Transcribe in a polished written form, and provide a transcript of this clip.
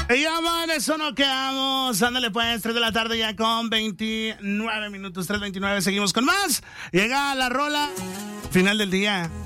Y vamos, en eso nos quedamos. Ándale pues, 3 de la tarde ya con 29 minutos, 3:29. Seguimos con más. Llega la rola final del día.